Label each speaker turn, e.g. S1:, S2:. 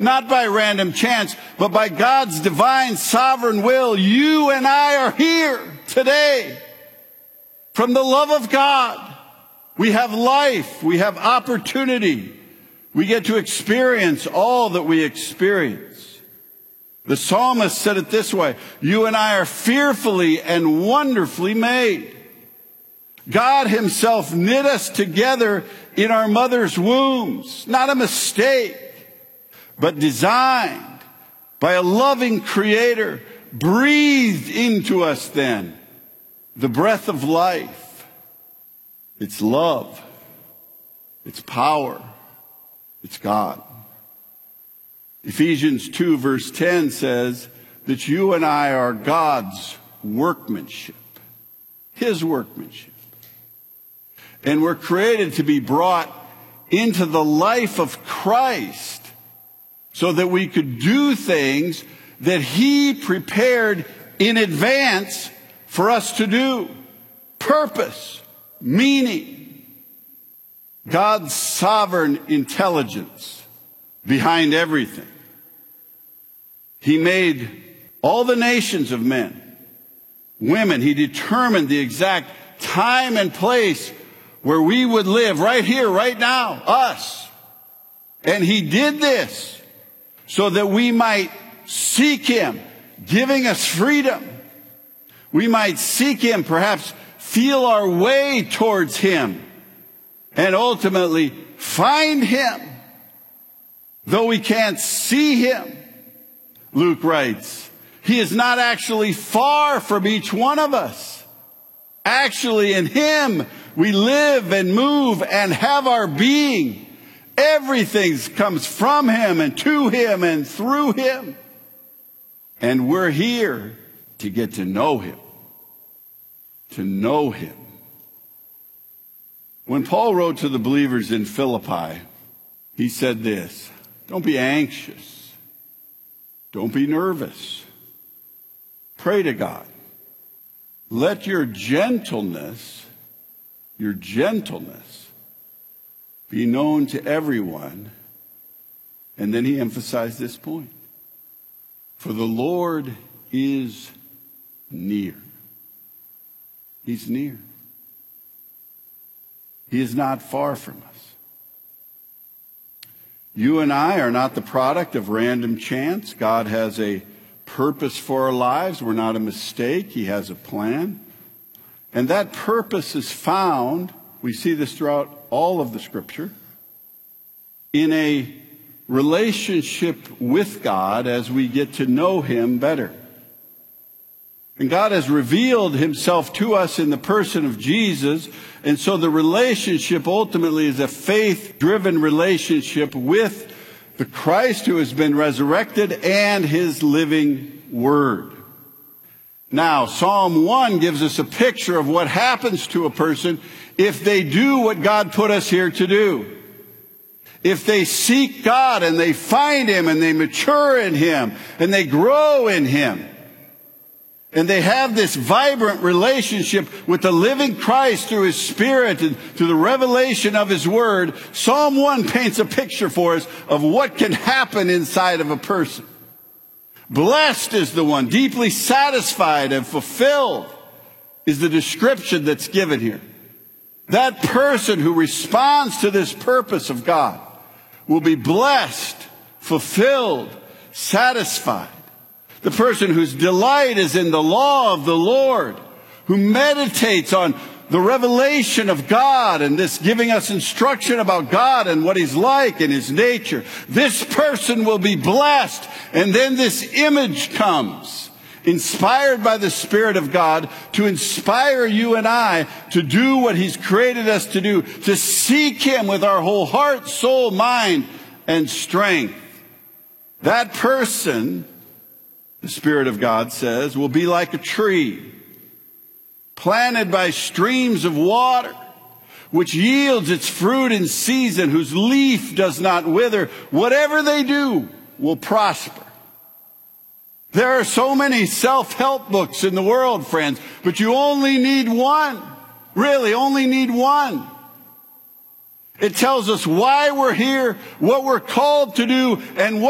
S1: Not by random chance, but by God's divine sovereign will. You and I are here today. From the love of God, we have life, we have opportunity. We get to experience all that we experience. The psalmist said it this way: you and I are fearfully and wonderfully made. God himself knit us together in our mother's wombs. Not a mistake, but designed by a loving creator, breathed into us then the breath of life. It's love. It's power. It's God. Ephesians 2 verse 10 says that you and I are God's workmanship, his workmanship. And we're created to be brought into the life of Christ so that we could do things that he prepared in advance for us to do. Purpose, meaning, God's sovereign intelligence behind everything. He made all the nations of men, women. He determined the exact time and place where we would live, right here, right now, us. And he did this so that we might seek him, giving us freedom. We might seek him, perhaps feel our way towards him, and ultimately find him, though we can't see him. Luke writes, he is not actually far from each one of us. Actually, in him, we live and move and have our being. Everything comes from him and to him and through him. And we're here to get to know him. To know him. When Paul wrote to the believers in Philippi, he said this: don't be anxious. Don't be nervous. Pray to God. Let your gentleness be known to everyone. And then he emphasized this point: for the Lord is near. He's near. He is not far from us. You and I are not the product of random chance. God has a purpose for our lives. We're not a mistake. He has a plan. And that purpose is found, we see this throughout all of the Scripture, in a relationship with God as we get to know him better. And God has revealed himself to us in the person of Jesus. And so the relationship ultimately is a faith-driven relationship with the Christ who has been resurrected and his living word. Now, Psalm 1 gives us a picture of what happens to a person if they do what God put us here to do. If they seek God and they find him and they mature in him and they grow in him, and they have this vibrant relationship with the living Christ through his Spirit and through the revelation of his word, Psalm 1 paints a picture for us of what can happen inside of a person. Blessed is the one, deeply satisfied and fulfilled is the description that's given here. That person who responds to this purpose of God will be blessed, fulfilled, satisfied. The person whose delight is in the law of the Lord, who meditates on the revelation of God and this giving us instruction about God and what he's like and his nature. This person will be blessed. And then this image comes, inspired by the Spirit of God, to inspire you and I to do what he's created us to do, to seek him with our whole heart, soul, mind, and strength. That person, the Spirit of God says, will be like a tree planted by streams of water, which yields its fruit in season, whose leaf does not wither. Whatever they do will prosper. There are so many self-help books in the world, friends, but you only need one. Really, only need one. It tells us why we're here, what we're called to do, and what